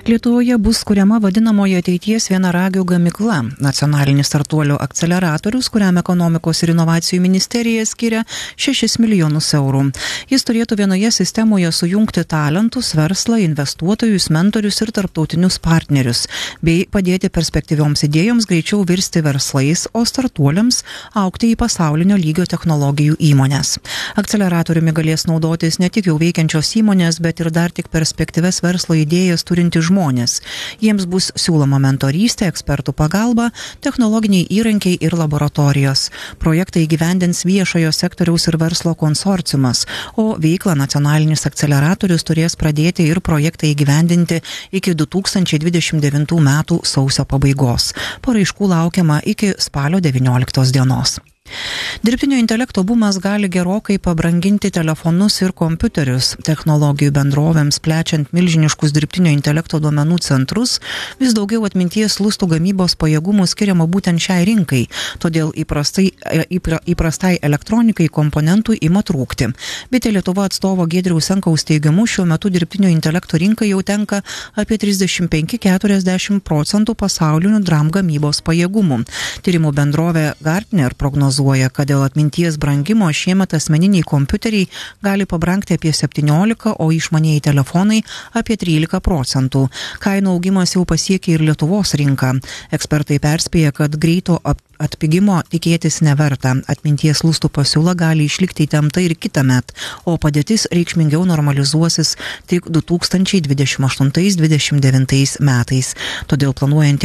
Lietuvoje bus kuriama vadinamoji ateities vienaragių gamykla. Nacionalinis startuolių akceleratorius, kuriam ekonomikos ir inovacijų ministerija skiria 6 milijonus eurų. Jis turėtų vienoje sistemoje sujungti talentus, verslą, investuotojus, mentorius ir tarptautinius partnerius, bei padėti perspektyvioms idėjoms greičiau virsti verslais, o startuoliams augti į pasaulinio lygio technologijų įmonės. Akceleratoriumi galės naudotis ne tik jau veikiančios įmonės, bet ir dar tik perspektyves verslo idėjas turinti žmonės. Jiems bus siūloma mentorystė, ekspertų pagalba, technologiniai įrankiai ir laboratorijos. Projektą įgyvendins viešojo sektoriaus ir verslo konsorciumas, o veiklą nacionalinis akceleratorius turės pradėti ir projektą įgyvendinti iki 2029 metų sausio pabaigos. Paraiškų laukiama iki spalio 19 dienos. Dirbtinio intelekto bumas gali gerokai pabranginti telefonus ir kompiuterius. Technologijų bendrovėms plečiant milžiniškus dirbtinio intelekto duomenų centrus, vis daugiau atminties lustų gamybos pajėgumų skiriama būtent šiai rinkai, todėl įprastai elektronikai komponentų ima trūkti. Bitė Lietuva atstovo Giedriaus Senkaus teigimu, šiuo metu dirbtinio intelekto rinkai jau tenka apie 35–40% pasaulinių DRAM gamybos pajėgumų. Tyrimų bendrovė Gartner prognozuoja, kad dėl atminties brangimo šiemet asmeniniai kompiuteriai gali pabrangti apie 17%, o išmanieji telefonai apie 13%. Kainų augimas jau pasiekė ir Lietuvos rinką. Ekspertai perspėja, kad greito atpigimo tikėtis neverta. Atminties lustų pasiūla gali išlikti įtempta ir kitąmet, o padėtis reikšmingiau normalizuosis tik 2028–2029 metais. Todėl planuojant